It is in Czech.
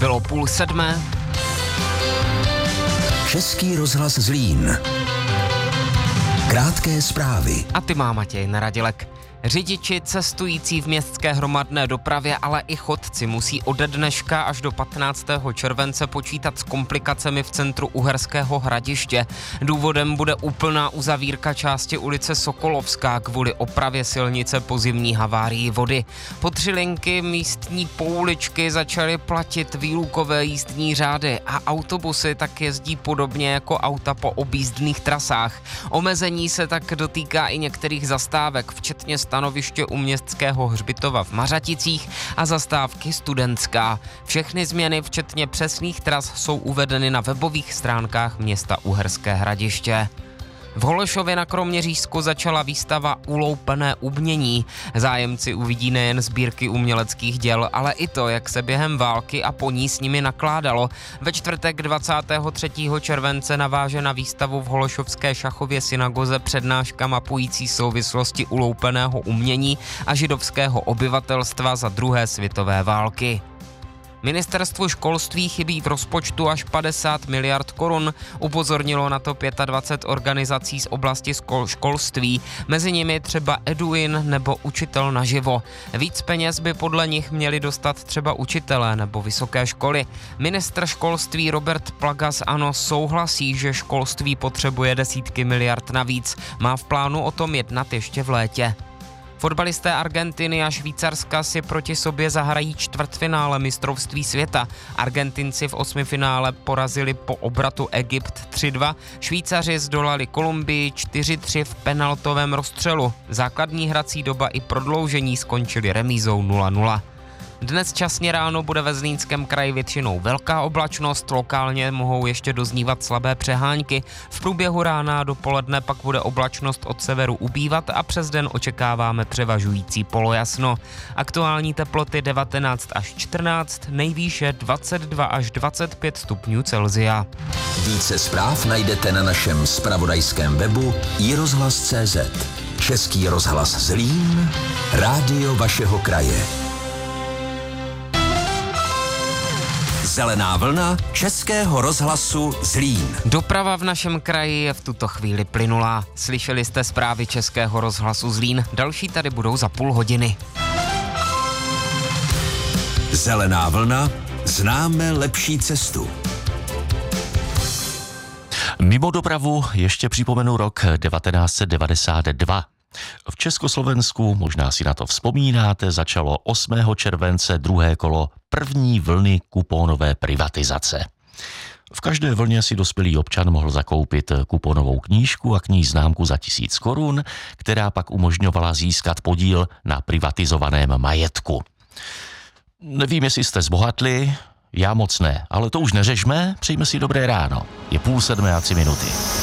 Bylo 6:30. Český rozhlas Zlín. Krátké zprávy. A ty má Matěj Naradilek. Řidiči cestující v městské hromadné dopravě, ale i chodci musí ode dneška až do 15. července počítat s komplikacemi v centru Uherského Hradiště. Důvodem bude úplná uzavírka části ulice Sokolovská kvůli opravě silnice po zimní havárii vody. Po 3 linky místní pouličky začaly platit výlukové jízdní řády a autobusy tak jezdí podobně jako auta po objízdných trasách. Omezení se tak dotýká i některých zastávek, včetně stanoviště u Městského hřbitova v Mařaticích a zastávky Studentská. Všechny změny, včetně přesných tras, jsou uvedeny na webových stránkách města Uherské Hradiště. V Holešově na Kroměřížsku začala výstava Uloupené umění. Zájemci uvidí nejen sbírky uměleckých děl, ale i to, jak se během války a po ní s nimi nakládalo. Ve čtvrtek 23. července naváže na výstavu v Holešovské šachově synagoze přednáška mapující souvislosti uloupeného umění a židovského obyvatelstva za druhé světové války. Ministerstvu školství chybí v rozpočtu až 50 miliard korun, upozornilo na to 25 organizací z oblasti školství, mezi nimi třeba Eduin nebo Učitel naživo. Víc peněz by podle nich měli dostat třeba učitelé nebo vysoké školy. Ministr školství Robert Plaga z ANO souhlasí, že školství potřebuje desítky miliard navíc. Má v plánu o tom jednat ještě v létě. Fotbalisté Argentiny a Švýcarska si proti sobě zahrají čtvrtfinále mistrovství světa. Argentinci v 8finále porazili po obratu Egypt 3-2, Švýcaři zdolali Kolumbii 4-3 v penaltovém rozstřelu. Základní hrací doba i prodloužení skončily remízou 0-0. Dnes časně ráno bude ve Zlínském kraji většinou velká oblačnost, lokálně mohou ještě doznívat slabé přehánky. V průběhu rána a dopoledne pak bude oblačnost od severu ubývat a přes den očekáváme převažující polojasno. Aktuální teploty 19 až 14, nejvýše 22 až 25 stupňů Celsia. Více zpráv najdete na našem zpravodajském webu iRozhlas.cz. Český rozhlas Zlín, rádio vašeho kraje. Zelená vlna Českého rozhlasu Zlín. Doprava v našem kraji je v tuto chvíli plynulá. Slyšeli jste zprávy Českého rozhlasu Zlín, další tady budou za půl hodiny. Zelená vlna, známe lepší cestu. Mimo dopravu ještě připomenu rok 1992. V Československu, možná si na to vzpomínáte, začalo 8. července druhé kolo první vlny kuponové privatizace. V každé vlně si dospělý občan mohl zakoupit kuponovou knížku a k ní známku za 1000 korun, která pak umožňovala získat podíl na privatizovaném majetku. Nevím, jestli jste zbohatli, já moc ne, ale to už neřešme, přejme si dobré ráno. Je 6:30.